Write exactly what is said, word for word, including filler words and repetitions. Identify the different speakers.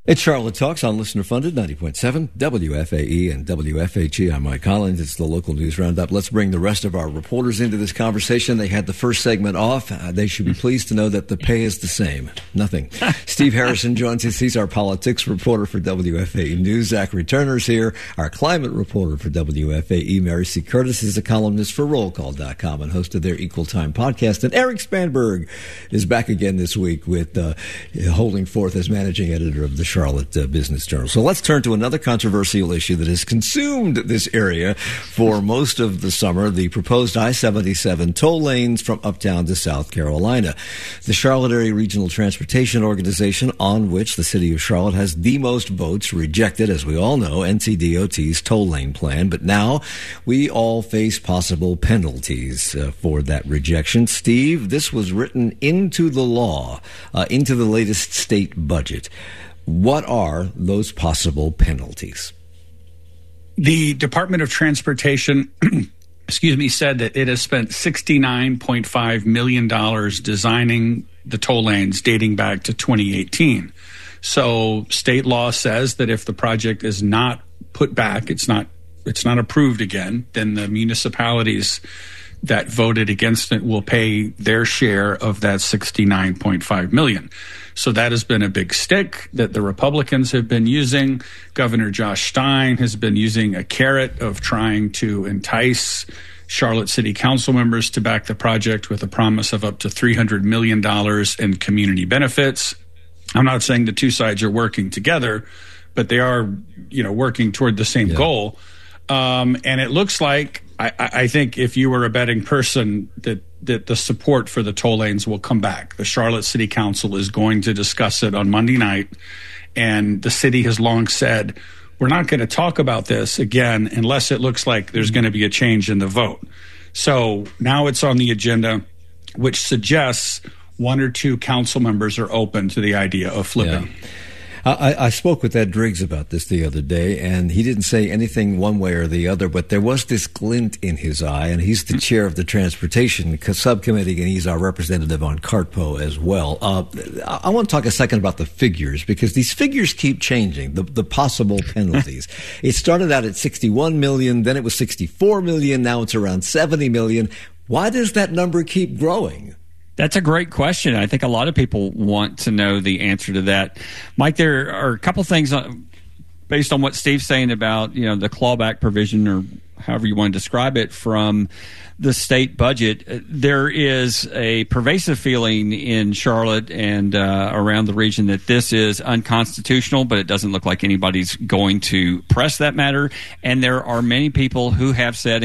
Speaker 1: It's Charlotte Talks on Listener Funded, ninety point seven, W F A E and W F H E. I'm Mike Collins. It's the local news roundup. Let's bring the rest of our reporters into this conversation. They had the first segment off. Uh, they should be pleased to know that the pay is the same. Nothing. Steve Harrison joins us. He's our politics reporter for W F A E News. Zachary Turner's here, our climate reporter for W F A E. Mary C. Curtis is a columnist for roll call dot com and host of their Equal Time podcast. And Eric Spanberg is back again this week with uh, holding forth as managing editor of the Charlotte uh, Business Journal. So let's turn to another controversial issue that has consumed this area for most of the summer, the proposed I seventy-seven toll lanes from uptown to South Carolina. The Charlotte Area Regional Transportation Organization, on which the city of Charlotte has the most votes, rejected, as we all know, N C D O T's toll lane plan. But now we all face possible penalties uh, for that rejection. Steve, this was written into the law, uh, into the latest state budget. What are those possible penalties?
Speaker 2: The Department of Transportation, excuse me, said that it has spent sixty-nine point five million dollars designing the toll lanes dating back to twenty eighteen. So state law says that if the project is not put back, it's not it's not approved again, then the municipalities that voted against it will pay their share of that sixty-nine point five million dollars. So that has been a big stick that the Republicans have been using. Governor Josh Stein has been using a carrot of trying to entice Charlotte City Council members to back the project with a promise of up to three hundred million dollars in community benefits. I'm not saying the two sides are working together, but they are, you know, working toward the same yeah. goal. Um, and it looks like, I, I think if you were a betting person, that, that the support for the toll lanes will come back. The Charlotte City Council is going to discuss it on Monday night. And the city has long said, we're not going to talk about this again unless it looks like there's going to be a change in the vote. So now it's on the agenda, which suggests one or two council members are open to the idea of flipping.
Speaker 1: Yeah. I, I spoke with Ed Driggs about this the other day, and he didn't say anything one way or the other, but there was this glint in his eye, and he's the chair of the Transportation Subcommittee, and he's our representative on CARTPO as well. Uh, I want to talk a second about the figures, because these figures keep changing, the, the possible penalties. It started out at sixty-one million dollars, then it was sixty-four million dollars, now it's around seventy million dollars. Why does that number keep growing?
Speaker 3: That's a great question. I think a lot of people want to know the answer to that. Mike, there are a couple things based on what Steve's saying about, you know, the clawback provision, or however you want to describe it, from the state budget. There is a pervasive feeling in Charlotte and uh, around the region that this is unconstitutional, but it doesn't look like anybody's going to press that matter. And there are many people who have said,